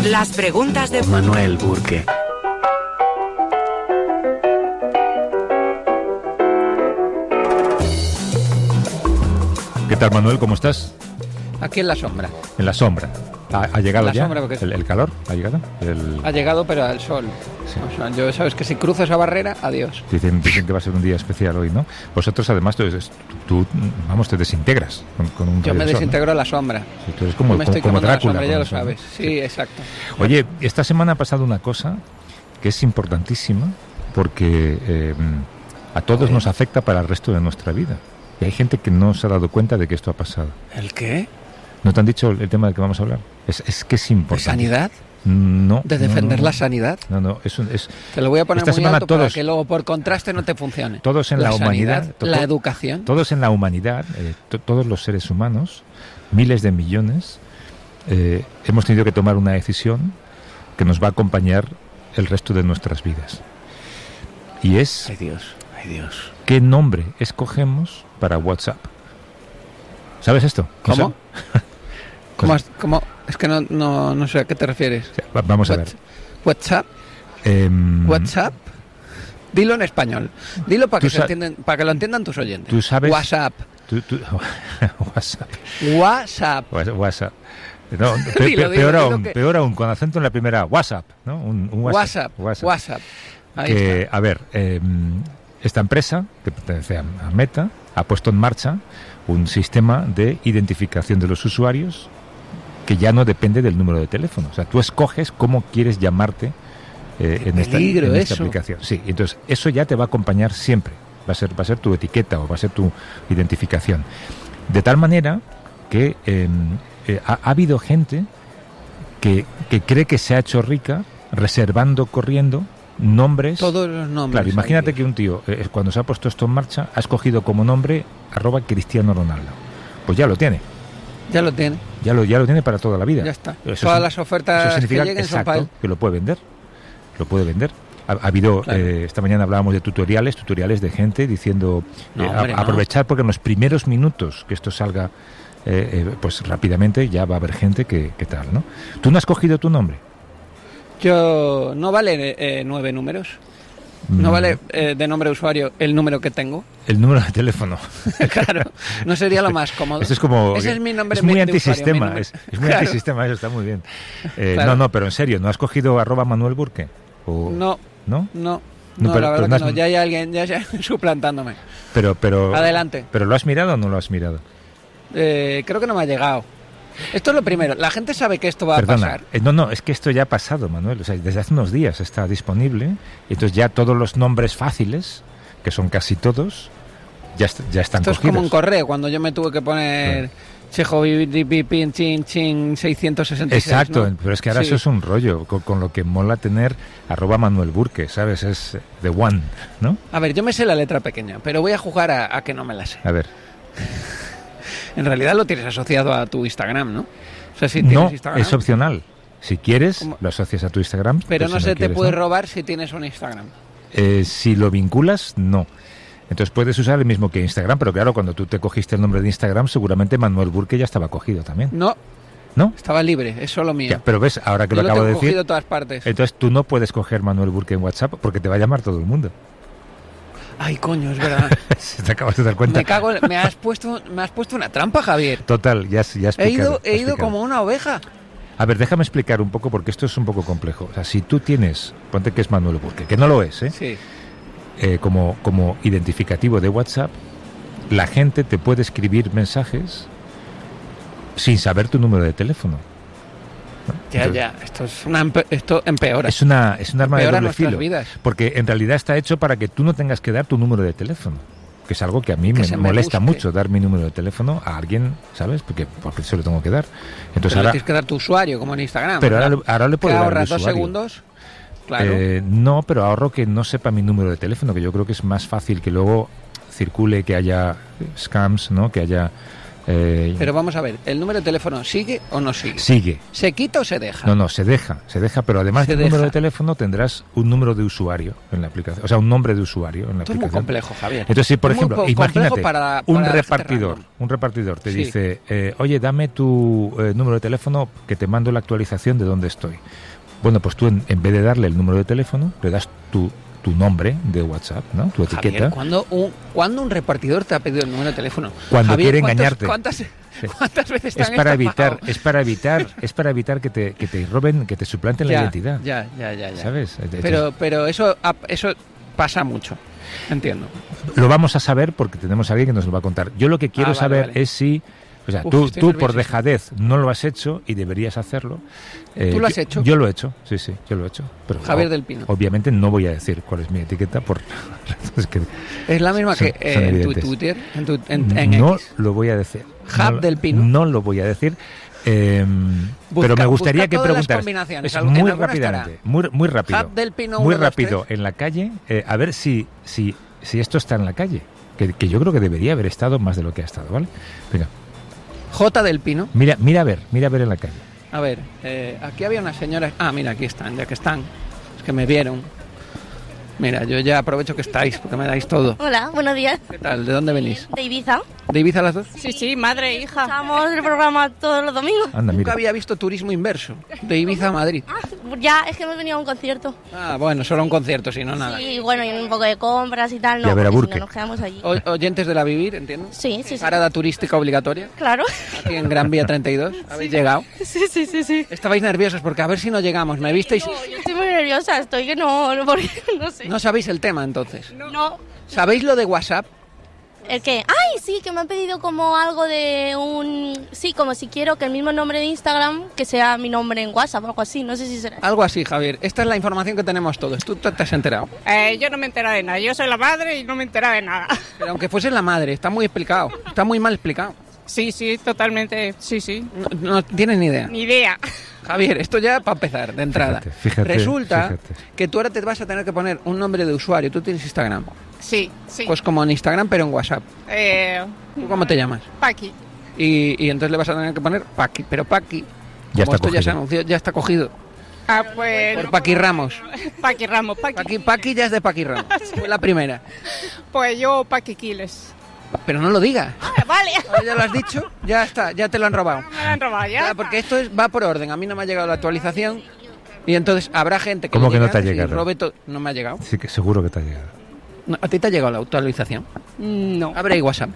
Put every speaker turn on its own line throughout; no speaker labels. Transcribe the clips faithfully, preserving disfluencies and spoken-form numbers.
Las preguntas de
Manuel Burke.
¿Qué tal, Manuel? ¿Cómo estás?
Aquí en la sombra.
En la sombra. ¿Ha, ha llegado
la
ya
sombra porque...
el, el calor? ¿Ha llegado? El...
Ha llegado, pero al sol.
Sí.
O sea, yo sabes que si cruzo esa barrera, adiós.
Dicen, dicen que va a ser un día especial hoy, ¿no? Vosotros, además, tú, tú vamos, te desintegras con, con un
Yo me
sol,
desintegro
¿no?
a la sombra.
Sí, tú eres como,
yo me estoy
como, como Drácula.
La sombra, ya lo
eso,
sabes.
¿no?
Sí,
sí,
exacto.
Oye, esta semana ha pasado una cosa que es importantísima porque eh, a todos nos afecta para el resto de nuestra vida. Y hay gente que no se ha dado cuenta de que esto ha pasado.
¿El qué?
¿No te han dicho el tema del que vamos a hablar? Es, es que es importante.
¿De sanidad?
No.
¿De defender
no, no,
la sanidad?
No, no, es, un, es...
Te lo voy a poner
esta
muy
semana
alto
todos,
para que luego por contraste no te funcione.
Todos en la, la humanidad...
Sanidad,
to,
la educación.
Todos en la humanidad, eh, to, todos los seres humanos, miles de millones, eh, hemos tenido que tomar una decisión que nos va a acompañar el resto de nuestras vidas. Y es...
Ay Dios, ay Dios.
¿Qué nombre escogemos para WhatsApp? ¿Sabes esto?
¿Cómo? ¿Cómo, has, ¿Cómo? Es que no, no, no sé a qué te refieres.
O sea, vamos a ver.
¿WhatsApp?
Eh,
¿WhatsApp? Dilo en español. Dilo para que, se
sa-
entiendan, para que lo entiendan tus oyentes.
¿Tú sabes?
WhatsApp.
Tú, tú, WhatsApp.
WhatsApp.
WhatsApp. No, pe,
Dilo,
pe,
dilo,
peor,
dilo
aún,
que-
peor aún, con acento en la primera, WhatsApp, ¿no? Un, un WhatsApp.
WhatsApp. WhatsApp. Ahí
Que,
está.
a ver, eh, esta empresa, que pertenece a a Meta, ha puesto en marcha un sistema de identificación de los usuarios que ya no depende del número de teléfono. O sea, tú escoges cómo quieres llamarte eh, en, esta,
peligro
en esta
eso.
aplicación. Sí, entonces eso ya te va a acompañar siempre. Va a ser, va a ser tu etiqueta o va a ser tu identificación. De tal manera que eh, eh, ha, ha habido gente que, que cree que se ha hecho rica reservando, corriendo nombres.
Todos los nombres.
Claro, imagínate
ahí.
que un tío, eh, cuando se ha puesto esto en marcha, ha escogido como nombre arroba Cristiano Ronaldo. Pues ya lo tiene.
Ya lo tiene.
Ya lo, ya lo tiene para toda la vida.
Ya está.
Eso
Todas
sin-
las ofertas
eso significa
que lleguen son
exacto,
para él.
que lo puede vender. Lo puede vender. Ha, ha habido,
Claro.
eh, esta mañana hablábamos de tutoriales, tutoriales de gente diciendo,
No,
eh,
hombre,
a-
no.
aprovechar porque en los primeros minutos que esto salga, eh, eh, pues rápidamente ya va a haber gente que, que tal, ¿no? ¿Tú no has cogido tu nombre?
Yo... ¿No vale eh, nueve números? ¿No
Mm,
vale eh, de nombre de usuario el número que tengo?
El número de teléfono.
Claro. ¿No sería lo más cómodo?
Eso es como...
Ese es mi nombre
es muy
de
antisistema,
usuario, mi nombre.
es, es muy
Claro.
antisistema, eso está muy bien. Eh,
Claro.
No, no, pero en serio, ¿no has cogido arroba Manuel Burke? O-
No,
¿No?
no.
No,
No,
pero-
la
pero
verdad
no
que
has-
no. Ya hay alguien ya, ya suplantándome.
Pero, pero...
Adelante.
¿Pero lo has mirado o no lo has mirado?
Eh, creo que no me ha llegado. Esto es lo primero. La gente sabe que esto va
Perdona,
a pasar.
eh, no, no, es que esto ya ha pasado, Manuel. O sea, desde hace unos días está disponible. Entonces ya todos los nombres fáciles, que son casi todos, ya, est- ya están
Esto es
cogidos.
como un correo, cuando yo me tuve que poner Chejo Pin Chin Chin seiscientos sesenta y seis.
Exacto,
¿no?
pero es que ahora
Sí.
eso es un rollo, con, con lo que mola tener arroba Manuel Burke, ¿sabes? Es the one, ¿no?
A ver, yo me sé la letra pequeña, pero voy a jugar a, a que no me la sé.
A ver.
En realidad lo tienes asociado a tu Instagram, ¿no? O sea, si
No,
tienes Instagram.
es opcional. Si quieres,
¿Cómo?
lo asocias a tu Instagram.
Pero
si
no se te
quieres,
puede
¿no?
robar si tienes un Instagram.
Eh, si lo vinculas, no. Entonces puedes usar el mismo que Instagram, pero claro, cuando tú te cogiste el nombre de Instagram, seguramente Manuel Burke ya estaba cogido también.
No,
¿No?
estaba libre, es solo mío.
Ya, pero ves, ahora que
Yo
lo
lo
acabo
tengo
de
cogido
decir,
de todas partes.
entonces tú no puedes coger Manuel Burke en WhatsApp porque te va a llamar todo el mundo.
Ay, coño, es verdad.
Se te acabas de dar cuenta.
Me cago en- me has puesto me has puesto una trampa, Javier.
Total, ya has, ya has
He
explicado,
ido
has
he ido
explicado.
como una oveja.
A ver, déjame explicar un poco porque esto es un poco complejo. O sea, si tú tienes, ponte que es Manuel Burke, que no lo es, ¿eh?
Sí.
Eh, como, como identificativo de WhatsApp, la gente te puede escribir mensajes sin saber tu número de teléfono. ¿no?
Ya,
Entonces,
ya, esto es una empe- esto empeora.
Es una es un arma de
Empeora
doble
nuestras
filo,
vidas.
porque en realidad está hecho para que tú no tengas que dar tu número de teléfono, que es algo que a mí
Que
me
se me
molesta
busque.
mucho, dar mi número de teléfono a alguien, ¿sabes? Porque porque se lo tengo que dar. Entonces
Pero le
ahora,
tienes que dar tu usuario, como en Instagram.
pero ahora,
¿verdad?
le- ahora le
¿Que
puedo dar el
ahorras dos
usuario.
segundos? Claro.
Eh, no, pero ahorro que no sepa mi número de teléfono, que yo creo que es más fácil que luego circule, que haya scams, ¿no? Que haya Eh,
Pero vamos a ver, ¿el número de teléfono sigue o no sigue?
Sigue.
¿Se quita o se deja?
No, no, se deja, se deja, pero además
Se
del
deja.
número de teléfono tendrás un número de usuario en la aplicación, o sea, un nombre de usuario en la
Esto es muy
aplicación.
complejo, Javier.
Entonces, si por
Es muy
ejemplo,
po-
imagínate,
complejo para-
un
para
repartidor,
gente
un repartidor te
Sí.
dice, eh, oye, dame tu eh, número de teléfono que te mando la actualización de dónde estoy. Bueno, pues tú en, en vez de darle el número de teléfono, le das tu, tu nombre de WhatsApp, ¿no? Tu etiqueta.
Javier, ¿cuándo un, ¿cuándo un repartidor te ha pedido el número de teléfono?
Cuando
Javier,
quiere
¿cuántos-
engañarte.
¿Cuántas,
Sí.
cuántas veces te
Es
han
para
estafado?
evitar, es para evitar, es para evitar que te, que te roben, que te suplanten la
Ya,
identidad.
Ya, ya, ya, ya.
¿Sabes? Entonces,
Pero, pero eso, ha- eso pasa mucho. Entiendo.
lo vamos a saber porque tenemos a alguien que nos lo va a contar. Yo lo que quiero
Ah, vale,
saber
vale.
es si, o sea,
Uf,
tú,
estoy
tú por
nerviosísimo.
dejadez no lo has hecho y deberías hacerlo. Eh,
¿Tú lo has
yo-
hecho?
Yo lo he hecho, sí, sí, yo lo he hecho. Pero
Javier
o-
del Pino.
Obviamente no voy a decir cuál es mi etiqueta por razones que
Es la misma
son-
que eh,
son
en tu
evidentes.
Twitter, en, tu, en, en
no
X.
lo voy a decir.
Hub
no,
del Pino.
No lo voy a decir. eh,
Busca-
pero me gustaría
busca
que
todas las
preguntaras.
combinaciones.
Es
Algo- en
muy
alguna
rápidamente,
estará.
muy, muy rápido.
Hub del Pino
muy
uno, dos,
rápido
tres.
en la calle, eh, a ver si, si, si esto está en la calle. Que, que yo creo que debería haber estado más de lo que ha estado, ¿vale? Venga,
J del Pino.
mira, mira a ver, mira a ver en la calle.
A ver, eh, aquí había una señora. Ah, mira, aquí están, ya que están. Es que me vieron. Mira, yo ya aprovecho que estáis, porque me dais todo.
Hola, buenos días.
¿Qué tal? ¿De dónde venís?
De Ibiza.
¿De Ibiza las dos?
Sí, sí, madre e hija.
Estamos el programa todos los domingos.
Anda,
Nunca
mira.
había visto turismo inverso. De Ibiza a Madrid.
Ah, ya, es que hemos venido a un concierto.
Ah, bueno, solo un concierto, si no nada.
Sí, bueno, y un poco de compras y tal,
Y
no,
a ver a
porque si
Burke.
no nos quedamos allí.
O- oyentes de la Vivir, entiendo.
Sí, sí, sí.
Parada turística obligatoria.
Claro.
Aquí en Gran Vía treinta y dos. ¿Habéis llegado?
Sí, sí, sí, sí.
Estabais nerviosos porque a ver si no llegamos. ¿Me visteis?
No, yo estoy muy nerviosa, estoy que no, no, porque no sé.
No sabéis el tema, entonces.
No.
¿Sabéis lo de WhatsApp?
¿El qué? Ay, sí, que me han pedido como algo de un... Sí, como si quiero que el mismo nombre de Instagram, que sea mi nombre en WhatsApp o algo así, no sé si será.
Algo así, Javier. Esta es la información que tenemos todos. Tú te has enterado.
Eh, yo no me he enterado de nada. Yo soy la madre y no me he enterado de nada.
Pero aunque fuese la madre, está muy explicado. Está muy mal explicado.
Sí, sí, totalmente. Sí, sí.
No, no tienes ni idea.
Ni idea.
Javier, esto ya para empezar, de entrada.
Fíjate, fíjate,
Resulta
fíjate.
que tú ahora te vas a tener que poner un nombre de usuario. Tú tienes Instagram.
Sí, sí.
Pues como en Instagram, pero en WhatsApp.
Eh,
¿Tú cómo te llamas?
Paqui.
Y, y entonces le vas a tener que poner Paqui. Pero Paqui,
Ya
como
está
esto ya se
cogido.
anunció, ya está cogido.
Ah, pues...
Por Paqui Ramos.
Paqui Ramos, Paqui.
Paqui, Paqui ya es de Paqui Ramos. Fue la primera.
Pues yo Paqui Quiles.
Pero no lo digas.
Ah, vale.
Ahora ya lo has dicho, ya está, ya te lo han robado.
Me la han robado ya.
Ya, porque esto es, va por orden. A mí no me ha llegado la actualización. Y entonces habrá gente que.
¿Cómo
le
que no
llegue
te ha
antes y
llegado?
robe to- No me ha llegado.
Sí, que seguro que te ha llegado.
No, ¿a ti te ha llegado la actualización?
No.
Abre ahí WhatsApp.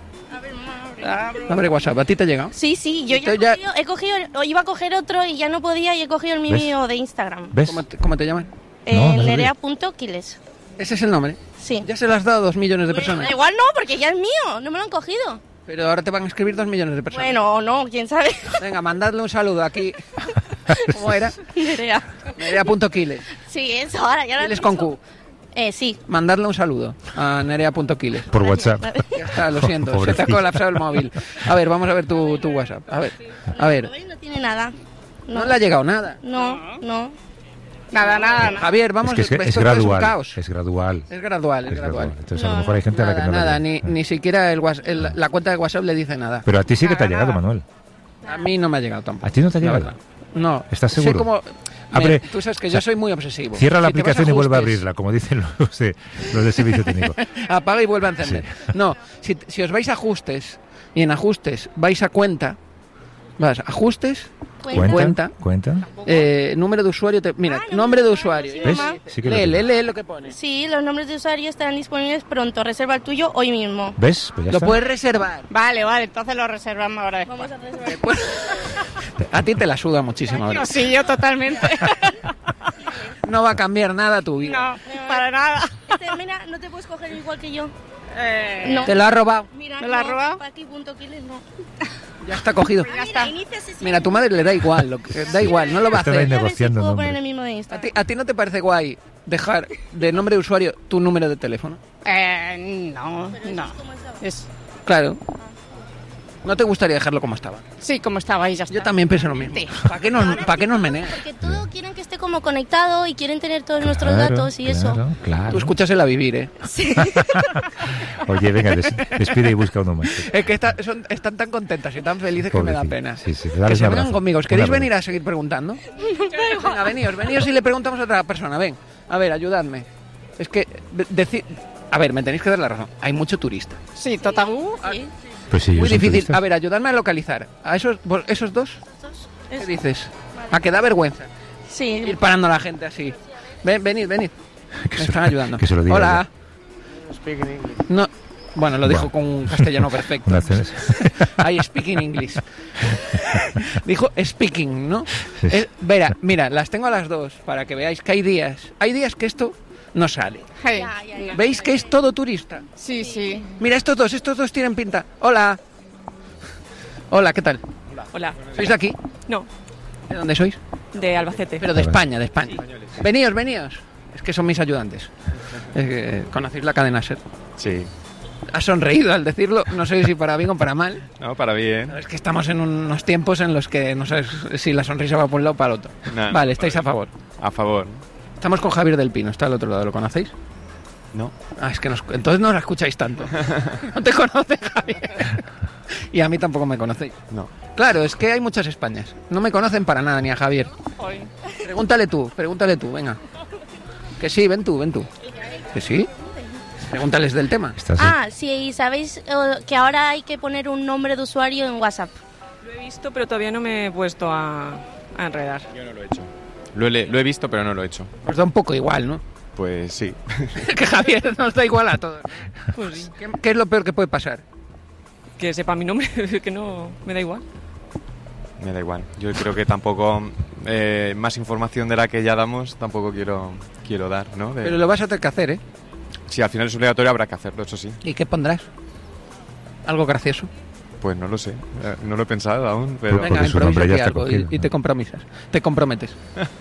Abre WhatsApp. ¿A ti te ha llegado?
Sí, sí, yo ya,
Entonces ya-
he, cogido, he cogido, o iba a coger otro y ya no podía y he cogido el mío de Instagram.
¿Ves?
¿Cómo te, cómo te llaman?
Eh,
No, no lo
Nerea punto Quiles.
Ese es el nombre.
Sí.
Ya se lo has dado a dos millones de personas.
Bueno, igual no, porque ya es mío, no me lo han cogido.
Pero ahora te van a escribir dos millones de personas.
Bueno, o no, quién sabe.
Venga, mandadle un saludo aquí. ¿Cómo era?
Nerea.
Nerea.quiles.
Sí, eso, ahora ya lo
Quiles
has
con
dicho.
Q.
Eh, sí.
Mandadle un saludo a Nerea.quiles.
Por WhatsApp.
Ya está, lo siento, se te ha
Pobrecito.
colapsado el móvil. A ver, vamos a ver tu, tu WhatsApp. A ver, a ver.
No tiene nada.
No le ha llegado nada.
No, no.
Nada, nada, nada.
Javier, vamos,
es que es,
esto
es
es un
gradual.
caos.
Es gradual.
Es gradual, es
Es
gradual.
gradual. Entonces a
No,
lo mejor hay gente a la
Nada,
que no
nada,
le
ni,
llega.
ni siquiera el, Whats- el- la cuenta de WhatsApp le dice nada.
Pero a ti sí que te ha
Nada,
llegado,
nada.
Manuel.
A mí no me ha llegado tampoco.
¿A ti no te ha
la
llegado?
verdad. No.
¿Estás
Sé
seguro?
cómo-
Abre-
me- tú sabes que
o sea,
yo soy muy obsesivo.
Cierra la
Si te vas
aplicación y vuelve a
ajustes,
abrirla, como dicen los de, los de servicio técnico.
Apaga y vuelve a encender. No, si, si os vais a ajustes y en ajustes vais a cuenta, vas a ajustes,
Cuenta.
Cuenta.
Cuenta.
eh, número de usuario, te- mira,
Ah, no,
nombre de
no,
usuario.
sí,
¿Ves?
mamá.
Sí que lo
Lee,
tengo.
lee, lee lo que pone.
Sí, los nombres de usuario estarán disponibles pronto. Reserva el tuyo hoy mismo.
¿Ves? Pues ya
Lo
está.
puedes reservar.
Vale, vale, entonces lo reservamos ahora después.
Vamos a reservar.
Después- A ti te la suda muchísimo ahora.
Yo sí, yo totalmente.
No va a cambiar nada tu vida.
No, para nada.
Este, mira, no te puedes coger igual que yo.
Eh,
No.
Te lo ha robado.
Mira,
¿Me lo has
no,
robado?
Paqui punto Quiles no.
Ya está cogido.
Ah, mira, inicia sesión.
Mira, a tu madre le da igual, lo que- da igual, no lo va a
Estaba
hacer.
ahí
A ver si
negociando
puedo
nombre.
poner el mismo de
¿A
Instagram.
ti, ¿A ti no te parece guay dejar de nombre de usuario tu número de teléfono?
eh, no, no. Es,
Claro. ¿No te gustaría dejarlo como estaba?
Sí, como estaba ahí ya está.
Yo también pienso lo mismo.
Sí.
¿Para qué nos, ¿para qué nos meneas?
Porque todo quieren que esté como conectado y quieren tener todos nuestros
Claro,
datos y
claro,
eso.
Claro.
Tú escúchasela vivir, ¿eh?
Oye, venga, des- despide y busca uno más.
Es que está- son, están tan contentas y tan felices que me da
Pobrecilla.
pena.
Sí, sí,
que
dales
se
un
vengan
abrazo.
conmigo. ¿Os
Un
queréis
abrazo.
venir a seguir preguntando? Venga, veníos, veníos y le preguntamos a otra persona. Ven, a ver, ayudadme. Es que, decir... A ver, me tenéis que dar la razón. Hay mucho turista.
Sí, total. Uh,
Sí.
Pues sí,
Muy
ellos son
difícil.
turistas.
A ver, ayudadme a localizar. ¿A esos, vos- esos dos? ¿Qué
Es-
dices? A que da vergüenza
Sí.
ir parando a la gente así. Ven, venid, venid.
Que
Me
se-
están ayudando.
que se lo diga
Hola. No. Bueno, lo dijo
Buah.
con un castellano perfecto.
Una acción-
I speaking English. Dijo speaking, ¿no?
Sí, sí.
Eh, verá, mira, las tengo a las dos para que veáis que hay días. Hay días que esto no sale.
hey.
Ya, ya, ya.
¿Veis que es todo turista?
Sí, sí.
Mira, estos dos, estos dos tienen pinta. Hola. Hola, ¿qué tal?
Hola.
¿Sois de aquí?
No,
¿De dónde sois?
de Albacete.
Pero de España, de España. Veníos, veníos. Es que son mis ayudantes. Es que, ¿conocéis la cadena SER?
Sí.
Has sonreído al decirlo, no sé si para bien o para mal.
No, para bien.
Es que estamos en unos tiempos en los que no sabes si la sonrisa va por un lado o para el otro.
Nah,
Vale, estáis a favor.
A favor.
Estamos con Javier del Pino, está al otro lado, ¿lo conocéis?
No.
Ah, es que nos- entonces no la escucháis tanto. No te conoce Javier. Y a mí tampoco me conocéis.
No.
Claro, es que hay muchas Españas. No me conocen para nada ni a Javier.
Hoy.
Pregúntale tú, pregúntale tú, venga. Que sí, ven tú, ven tú. Que sí. Pregúntales del tema.
Estás-
Ah, sí, sabéis eh, que ahora hay que poner un nombre de usuario en WhatsApp.
Lo he visto, pero todavía no me he puesto a, a enredar.
Yo no lo he hecho. Lo he, lo he visto, pero no lo he hecho.
Os da un poco igual, ¿no?
Pues sí.
Que Javier nos da igual a todos.
Pues sí.
¿Qué, qué es lo peor que puede pasar?
Que sepa mi nombre, que no me da igual.
Me da igual. Yo creo que tampoco... eh, más información de la que ya damos tampoco quiero quiero dar, ¿no? De-
Pero lo vas a tener que hacer, ¿eh?
Si al final es obligatorio habrá que hacerlo, eso sí.
¿Y qué pondrás? ¿Algo gracioso?
Pues no lo sé. Eh, no lo he pensado aún, pero...
Porque
Venga,
su nombre
improvisa
ya
aquí
está
algo y,
cogido,
y
¿no?
te compromisas. Te comprometes.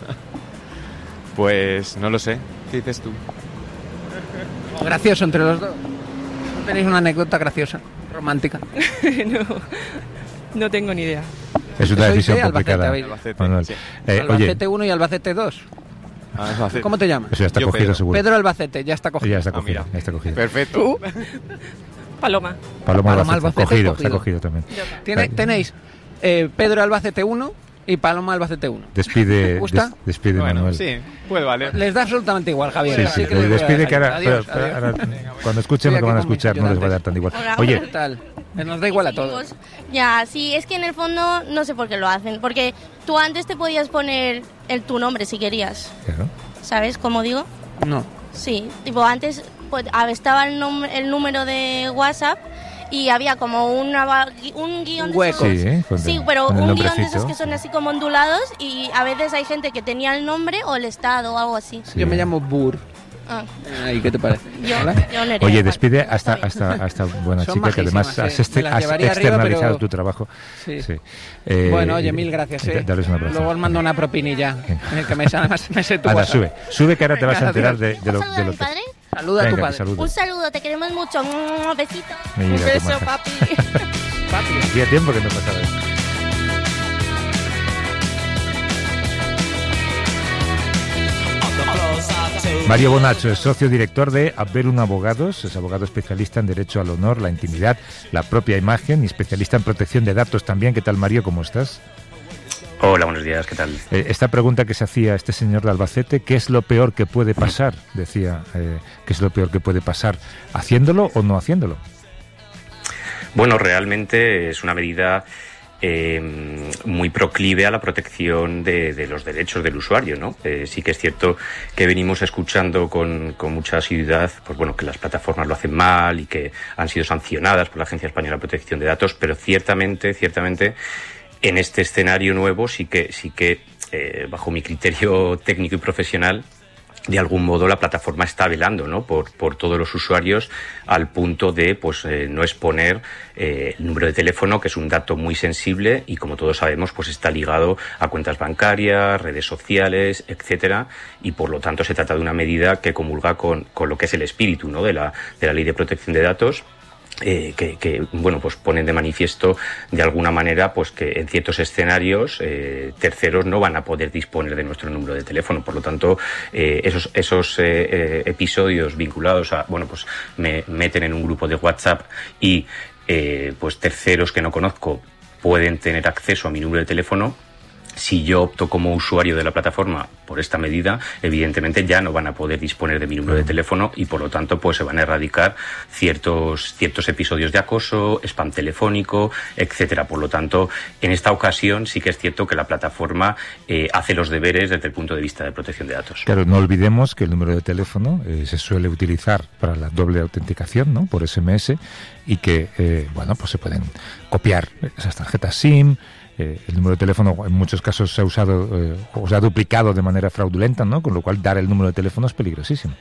Pues no lo sé. ¿Qué dices tú?
O gracioso entre los dos. ¿No tenéis una anécdota graciosa, romántica?
no, no tengo ni idea.
Es una
Sois
decisión
de Albacete,
complicada.
habéis-
Albacete,
Manuel.
sí.
Eh, oye,
Albacete uno y Albacete dos.
Ah, eso hace-
¿Cómo te llamas?
eso ya está
Yo,
cogido
Pedro.
seguro.
Pedro Albacete, ya está cogido.
Ya está
Ah,
cogido,
mira.
ya está cogido.
Perfecto.
Paloma.
Paloma
Paloma
Albacete,
Albacete,
cogido,
cogido.
está cogido también.
Tiene-
Ay,
tenéis eh, Pedro Albacete uno y Paloma Albacete uno.
Despide,
¿Te gusta?
des- despide
Bueno,
Manuel.
sí, puede valer.
Les da absolutamente igual, Javier.
Sí,
Así
sí,
que les voy a
despide
dejar
que ahora,
ir. Adiós,
pero- pero
adiós.
ahora, cuando escuchen
Estoy
lo que van a
aquí con mis
escuchar no les va a dar
ayudantes.
tan igual.
Hola,
Oye,
¿Qué tal? Eh, Nos da igual a todos.
Seguimos. Ya, sí, es que en el fondo no sé por qué lo hacen. Porque tú antes te podías poner el, tu nombre si querías.
claro.
¿Sabes cómo digo?
No.
Sí, tipo antes pues, a- estaba el, nom- el número de WhatsApp y había como una, va- un guión
Un
de
hueco.
esos-
Sí, ¿eh? Con
Sí,
el-
pero
con el
un guión de
nombrecito.
esos que son así como ondulados y a veces hay gente que tenía el nombre o el estado o algo así.
Sí.
Yo me llamo Bur.
Ah,
Ay, ¿qué te parece?
yo,
Hola.
yo Nerea,
Oye,
igual.
despide hasta,
Está
hasta,
bien.
hasta buena
Son
chica, que además
majísimas,
has,
sí.
este-
Me las
has
llevaría arriba,
externalizado
pero-
tu trabajo.
Sí.
Eh,
Bueno, oye, mil gracias,
eh,
¿eh?
Darles un abrazo.
Luego os mando una propinilla. eh, Que me, además me sé tu
Anda,
WhatsApp.
sube. Sube que ahora te vas a
Venga,
enterar
adiós.
de, de lo,
¿Un saludo
de
a
lo
mi
que...
padre?
Saluda a tu
Venga,
padre.
que saluda.
Un saludo, te queremos mucho. Un besito.
Mira,
Un
qué
beso,
maja.
papi.
Hacía tiempo que no pasaba eso. Mario Bonacho es socio director de Abelun Abogados, es abogado especialista en derecho al honor, la intimidad, la propia imagen y especialista en protección de datos también. ¿Qué tal, Mario? ¿Cómo estás?
Hola, buenos días, ¿qué tal?
Eh, esta pregunta que se hacía este señor de Albacete, ¿qué es lo peor que puede pasar? Decía, eh, ¿qué es lo peor que puede pasar? ¿Haciéndolo o no haciéndolo?
Bueno, realmente es una medida eh, muy proclive a la protección de, de los derechos del usuario, ¿no? Eh, sí que es cierto que venimos escuchando con, con mucha asiduidad, pues bueno, que las plataformas lo hacen mal y que han sido sancionadas por la Agencia Española de Protección de Datos, pero ciertamente, ciertamente, en este escenario nuevo sí que, sí que eh, bajo mi criterio técnico y profesional, de algún modo la plataforma está velando, ¿no? por, por todos los usuarios al punto de pues eh, no exponer eh, el número de teléfono, que es un dato muy sensible y, como todos sabemos, pues está ligado a cuentas bancarias, redes sociales, etcétera, y por lo tanto se trata de una medida que comulga con, con lo que es el espíritu, ¿no? de la, de la Ley de Protección de Datos, Eh, que, que bueno pues ponen de manifiesto de alguna manera pues que en ciertos escenarios eh, terceros no van a poder disponer de nuestro número de teléfono. Por lo tanto, eh, esos esos eh, eh, episodios vinculados a bueno pues me meten en un grupo de WhatsApp y eh, pues terceros que no conozco pueden tener acceso a mi número de teléfono. Si yo opto como usuario de la plataforma por esta medida, evidentemente ya no van a poder disponer de mi número de teléfono y por lo tanto pues se van a erradicar ciertos ciertos episodios de acoso, spam telefónico, etcétera. Por lo tanto, en esta ocasión sí que es cierto que la plataforma eh, hace los deberes desde el punto de vista de protección de datos.
Claro, no olvidemos que el número de teléfono eh, se suele utilizar para la doble autenticación, ¿no? Por S M S y que eh, bueno pues se pueden copiar esas tarjetas SIM. Eh, el número de teléfono en muchos casos se ha usado eh, o se ha duplicado de manera fraudulenta, ¿no? Con lo cual dar el número de teléfono es peligrosísimo.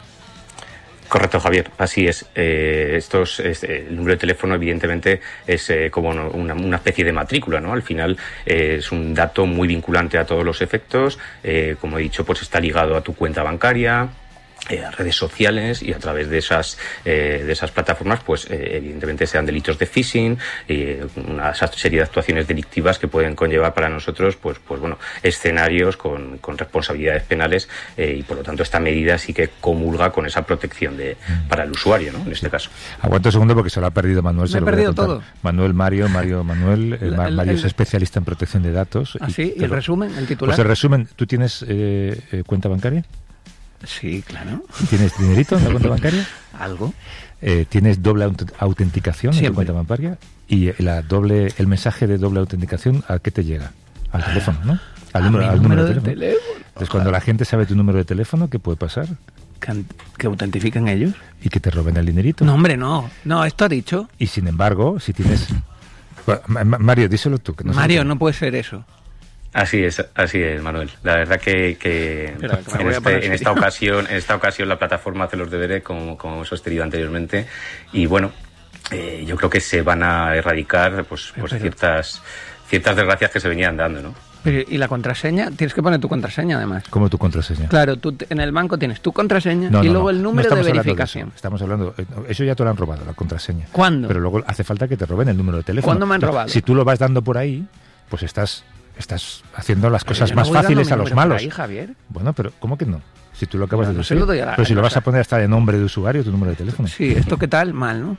Correcto, Javier, así es. Eh, estos, es, el número de teléfono, evidentemente, es eh, como una, una especie de matrícula, ¿no? Al final eh, es un dato muy vinculante a todos los efectos. Eh, como he dicho, pues está ligado a tu cuenta bancaria, Eh, a redes sociales y a través de esas eh, de esas plataformas pues eh, evidentemente sean delitos de phishing y eh, una serie de actuaciones delictivas que pueden conllevar para nosotros pues pues bueno escenarios con, con responsabilidades penales eh, y por lo tanto esta medida sí que comulga con esa protección de para el usuario, ¿no? En este caso.
Aguanta un segundo porque se lo ha perdido Manuel.
Me
se
he
lo voy a
perdido
contar.
todo.
Manuel Mario, Mario Manuel, eh,
El-
Ma-
el-
Mario
el-
es especialista en protección de datos.
¿Ah, sí? ¿Y
te
el
lo-
resumen, el titular?
Pues el resumen, ¿tú tienes eh, eh, cuenta bancaria?
Sí, claro.
¿Tienes dinerito en la cuenta bancaria?
Algo.
Eh, ¿Tienes doble aut- autenticación en tu
Siempre.
cuenta bancaria? Y eh, la doble, el mensaje de doble autenticación, ¿a qué te llega? Al teléfono, ¿no? Al
A
número,
mi
al
número
número
de
de teléfono.
teléfono.
Entonces, cuando la gente sabe tu número de teléfono, ¿qué puede pasar?
¿Que, an- que autentifican ellos?
Y que te roben el dinerito.
No, hombre, no. No, esto ha dicho.
Y sin embargo, si tienes... Bueno, Ma- Ma- Mario, díselo tú. Que no sé
Mario,
qué-
no puede ser eso.
Así es, así es, Manuel. La verdad que, que
Espera, que me
en,
voy a poner
este- en esta
serio.
ocasión, en esta ocasión la plataforma hace los deberes, como, como hemos sostenido anteriormente, y bueno, eh, yo creo que se van a erradicar pues, pues
Pero-
ciertas ciertas desgracias que se venían dando, ¿no?
Pero, ¿y la contraseña? Tienes que poner tu contraseña, además.
¿Cómo tu contraseña?
Claro, tú te- en el banco tienes tu contraseña
No,
y
no,
luego
no.
el
No
número de
estamos hablando
verificación.
eso. Estamos hablando... eh, no, Eso ya te lo han robado, la contraseña.
¿Cuándo?
Pero luego hace falta que te roben el número de teléfono.
¿Cuándo me han
No,
robado?
Si tú lo vas dando por ahí, pues estás... Estás haciendo las
Pero
cosas
yo no
más
voy dando
fáciles
mi
a los
número por
malos.
ahí, Javier.
Bueno, pero ¿cómo que no? Si tú lo acabas
No,
de
no se
decir.
lo doy a la-
pero si lo
o
vas
sea-
a poner hasta de nombre de usuario, tu número de teléfono.
Sí, ¿esto qué tal? Mal, ¿no?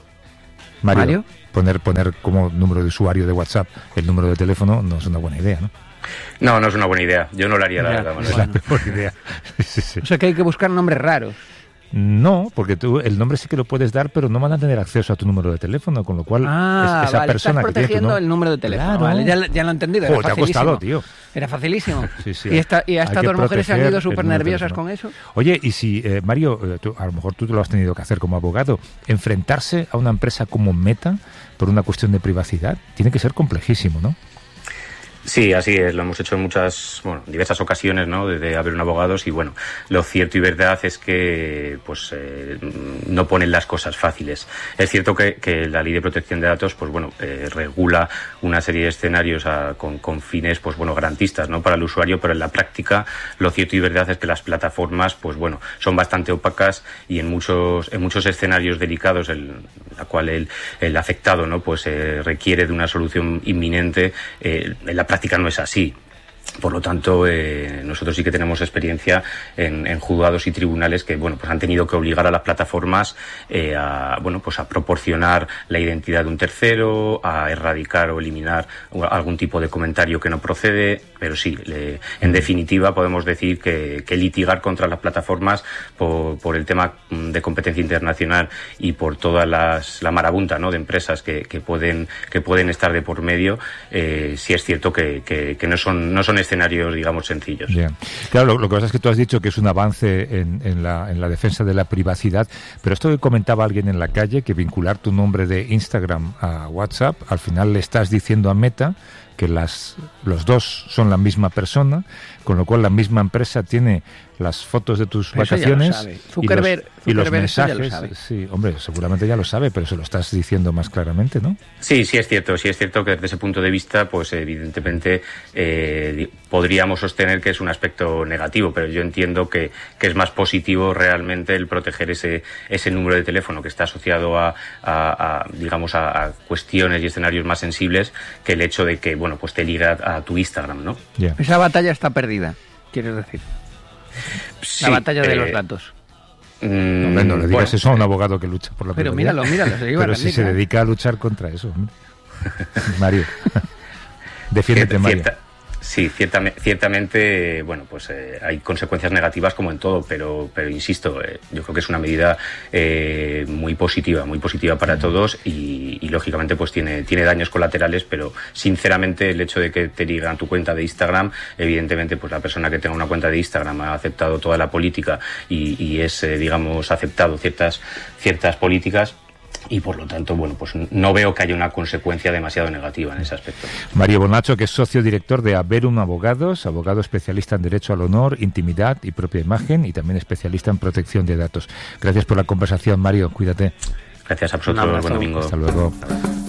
Mario,
Mario.
Poner, poner como número de usuario de WhatsApp el número de teléfono no es una buena idea, ¿no?
No, no es una buena idea. Yo no lo haría, la
Ya,
verdad, Manuel.
Es la
Bueno.
peor idea. Sí, sí.
O sea que hay que buscar nombres raros.
No, porque tú el nombre sí que lo puedes dar, pero no van a tener acceso a tu número de teléfono, con lo cual
Ah,
es- esa
vale,
persona
estás
que tiene tu
protegiendo
nom-
el número de teléfono.
Claro.
Vale, ya, lo- ya lo he entendido. Era
Oh, te ha
facilísimo.
costado, tío.
Era facilísimo.
Sí, sí.
Y, esta, y
Hay
estas
que
dos mujeres se han
proteger
ido
el
súper
número de
nerviosas
teléfono.
con eso.
Oye, y si, eh, Mario, eh, tú- a lo mejor tú te lo has tenido que hacer como abogado, enfrentarse a una empresa como Meta por una cuestión de privacidad, tiene que ser complejísimo, ¿no?
Sí, así es, lo hemos hecho en muchas, bueno, diversas ocasiones, ¿no? De, de haber un abogados y bueno, lo cierto y verdad es que, pues, eh, no ponen las cosas fáciles. Es cierto que, que la ley de protección de datos, pues bueno, eh, regula una serie de escenarios a- con, con fines, pues bueno, garantistas, ¿no? Para el usuario, pero en la práctica, lo cierto y verdad es que las plataformas, pues bueno, son bastante opacas y en muchos, en muchos escenarios delicados, el, la cual el, el afectado, ¿no? Pues eh, requiere de una solución inminente, eh, en la práctica no es así. Por lo tanto, eh, nosotros sí que tenemos experiencia en, en juzgados y tribunales que, bueno, pues han tenido que obligar a las plataformas eh, a, bueno, pues a proporcionar la identidad de un tercero, a erradicar o eliminar algún tipo de comentario que no procede. Pero sí, le, en definitiva, podemos decir que, que litigar contra las plataformas por, por el tema de competencia internacional y por toda las, la marabunta, ¿no? De empresas que, que pueden que pueden estar de por medio, eh, sí es cierto que, que, que no son no son escenarios, digamos, sencillos.
Bien. Claro, lo, lo que pasa es que tú has dicho que es un avance en, en, la, en la defensa de la privacidad, pero esto que comentaba alguien en la calle, que vincular tu nombre de Instagram a WhatsApp, al final le estás diciendo a Meta que las los dos son la misma persona, con lo cual la misma empresa tiene las fotos de tus
Pero eso
vacaciones
ya lo sabe. Zuckerberg-
y los, y los
Zuckerberg eso ya lo
mensajes.
sabe.
Sí, hombre, seguramente ya lo sabe, pero se lo estás diciendo más claramente, ¿no?
Sí, sí es cierto, sí es cierto que desde ese punto de vista, pues evidentemente eh, podríamos sostener que es un aspecto negativo, pero yo entiendo que, que es más positivo realmente el proteger ese ese número de teléfono que está asociado a, a, a digamos a, a cuestiones y escenarios más sensibles que el hecho de que bueno pues te liga a tu Instagram, ¿no?
Yeah.
Esa batalla está perdida, quieres decir.
Sí,
La batalla de
eh,
los datos.
mm,
Hombre, no le digas
bueno,
eso a un abogado que lucha por la
Pero
privacidad.
míralo, míralo, se iba a
Pero si
rendir,
se
¿eh?
dedica a luchar contra eso, hombre. Mario, defiéndete,
Cierta-
Mario.
cierta- sí, ciertame- ciertamente, bueno, pues eh, hay consecuencias negativas como en todo, pero, pero insisto, eh, yo creo que es una medida eh, muy positiva, muy positiva para todos y, y lógicamente pues tiene, tiene daños colaterales, pero sinceramente el hecho de que te ligan tu cuenta de Instagram, evidentemente pues la persona que tenga una cuenta de Instagram ha aceptado toda la política y, y es, eh, digamos, aceptado ciertas, ciertas políticas. Y por lo tanto, bueno, pues no veo que haya una consecuencia demasiado negativa en ese aspecto.
Mario Bonacho, que es socio director de Averum Abogados, abogado especialista en Derecho al Honor, Intimidad y Propia Imagen y también especialista en protección de datos. Gracias por la conversación, Mario. Cuídate.
Gracias a
Un
vosotros.
abrazo.
Buen domingo.
Hasta luego.